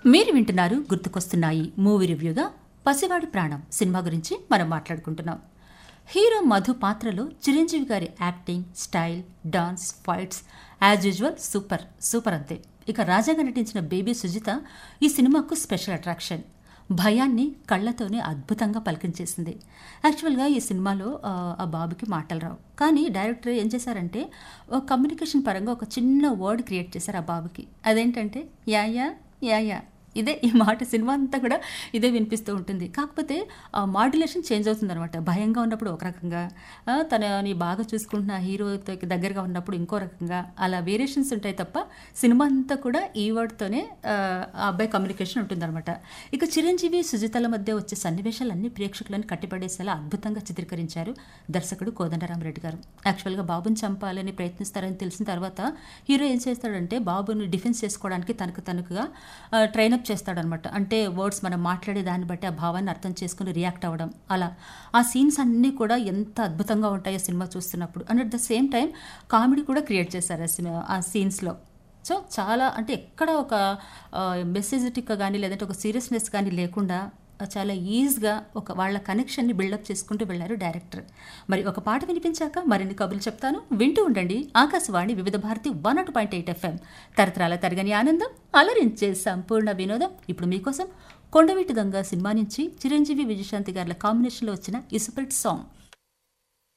మీరు వింటున్నారు గుర్తుకొస్తున్నాయి మూవీ రివ్యూగా పసివాడి ప్రాణం సినిమా గురించి మనం మాట్లాడుకుంటున్నాం. హీరో మధు పాత్రలో చిరంజీవి గారి acting, style, dance, fights as usual super super అంతే. ఇక రాజాగా నటించిన బేబీ సుజిత ఈ సినిమాకు స్పెషల్ అట్రాక్షన్. భయాన్ని కళ్ళతోనే అద్భుతంగా పలికించేసింది. యాక్చువల్గా ఈ సినిమాలో ఆ బాబుకి మాటలు రావు, కానీ డైరెక్టర్ ఏం చేశారంటే కమ్యూనికేషన్ పరంగా ఒక చిన్న వర్డ్ క్రియేట్ చేశారు ఆ బాబుకి. అదేంటంటే యా యా యా యా. ఇదే ఈ మాట సినిమా అంతా కూడా ఇదే వినిపిస్తూ ఉంటుంది. కాకపోతే మాడ్యులేషన్ చేంజ్ అవుతుంది అనమాట. భయంగా ఉన్నప్పుడు ఒక రకంగా, తనని బాగా చూసుకుంటున్న హీరోతో దగ్గరగా ఉన్నప్పుడు ఇంకో రకంగా, అలా వేరియేషన్స్ ఉంటాయి తప్ప సినిమా అంతా కూడా ఈ వర్డ్తోనే ఆ అబ్బాయి కమ్యూనికేషన్ ఉంటుందన్నమాట. ఇక చిరంజీవి సుజితల మధ్య వచ్చే సన్నివేశాలన్నీ ప్రేక్షకులను కట్టిపడేసేలా అద్భుతంగా చిత్రీకరించారు దర్శకుడు కోదండరామరెడ్డి గారు. యాక్చువల్గా బాబుని చంపాలని ప్రయత్నిస్తారని తెలిసిన తర్వాత హీరో ఏం చేస్తాడంటే బాబుని డిఫెన్స్ చేసుకోవడానికి తనకుగా ట్రైనప్ చేస్తాడనమాట. అంటే వర్డ్స్ మనం మాట్లాడే దాన్ని బట్టి ఆ భావాన్ని అర్థం చేసుకుని రియాక్ట్ అవ్వడం, అలా ఆ సీన్స్ అన్నీ కూడా ఎంత అద్భుతంగా ఉంటాయో సినిమా చూస్తున్నప్పుడు. And at the same time comedy కూడా క్రియేట్ చేశారు ఆ సీన్స్లో. సో చాలా అంటే ఎక్కడ ఒక మెసేజెటిక్ కానీ లేదంటే ఒక సీరియస్నెస్ కానీ లేకుండా చాలా ఈజీగా ఒక వాళ్ళ కనెక్షన్ని బిల్డప్ చేసుకుంటూ వెళ్ళారు డైరెక్టర్. మరి ఒక పాట వినిపించాక మరిన్ని కబుర్లు చెప్తాను, వింటూ ఉండండి. ఆకాశవాణి వివిధ భారతి 101.8 FM, తరతరాల తరగని ఆనందం, అలరించే సంపూర్ణ వినోదం. ఇప్పుడు మీకోసం కొండవీటి గంగా సినిమా నుంచి చిరంజీవి, విజయశాంతి గారుల కాంబినేషన్లో వచ్చిన ఈ సూపర్ హిట్ సాంగ్.